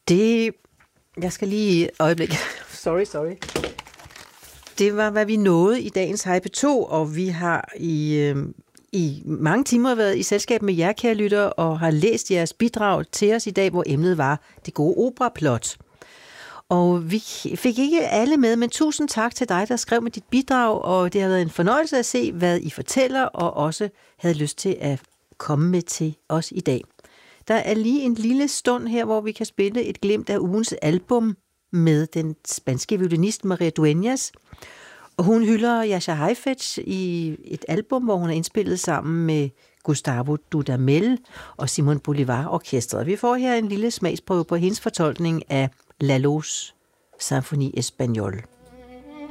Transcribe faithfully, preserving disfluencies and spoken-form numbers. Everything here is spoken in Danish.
Det... Jeg skal lige... Øjeblik. Sorry, sorry. Det var, hvad vi nåede i dagens Hej P to, og vi har i, øh, i mange timer været i selskab med jer, kære lyttere, og har læst jeres bidrag til os i dag, hvor emnet var det gode operaplot. Og vi fik ikke alle med, men tusind tak til dig, der skrev med dit bidrag, og det har været en fornøjelse at se, hvad I fortæller, og også havde lyst til at komme med til os i dag. Der er lige en lille stund her, hvor vi kan spille et glimt af ugens album med den spanske violinist Maria Dueñas. Og hun hylder Jascha Heifetz i et album, hvor hun har indspillet sammen med Gustavo Dudamel og Simon Bolivar Orkestret. Vi får her en lille smagsprøve på hendes fortolkning af Lalos Symphonie Espagnole.